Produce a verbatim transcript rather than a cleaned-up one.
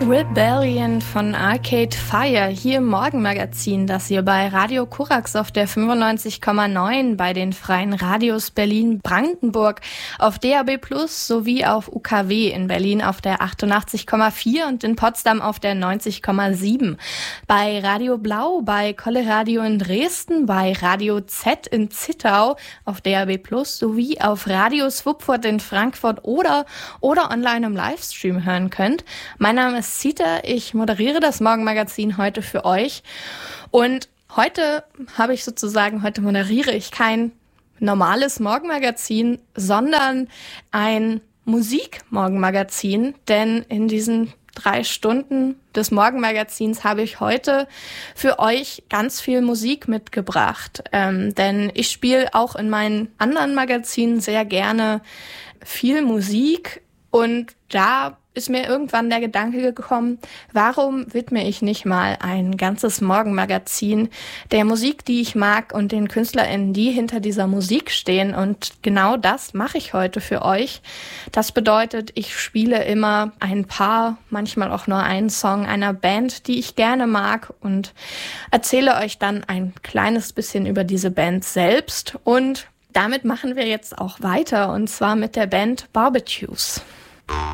Rebellion von Arcade Fire hier im Morgenmagazin, das ihr bei Radio Korax auf der fünfundneunzig Komma neun, bei den Freien Radios Berlin-Brandenburg, auf D A B plus sowie auf U K W in Berlin auf der achtundachtzig Komma vier und in Potsdam auf der neunzig Komma sieben, bei Radio Blau, bei Kolle Radio in Dresden, bei Radio Z in Zittau auf D A B plus sowie auf Radio Swupfurt in Frankfurt oder, oder online im Livestream hören könnt. Mein Name ist Zita, ich moderiere das Morgenmagazin heute für euch und heute habe ich sozusagen, heute moderiere ich kein normales Morgenmagazin, sondern ein Musikmorgenmagazin, denn in diesen drei Stunden des Morgenmagazins habe ich heute für euch ganz viel Musik mitgebracht, ähm, denn ich spiele auch in meinen anderen Magazinen sehr gerne viel Musik und da ist mir irgendwann der Gedanke gekommen, warum widme ich nicht mal ein ganzes Morgenmagazin der Musik, die ich mag und den KünstlerInnen, die hinter dieser Musik stehen. Und genau das mache ich heute für euch. Das bedeutet, ich spiele immer ein paar, manchmal auch nur einen Song einer Band, die ich gerne mag und erzähle euch dann ein kleines bisschen über diese Band selbst. Und damit machen wir jetzt auch weiter und zwar mit der Band Barbecues.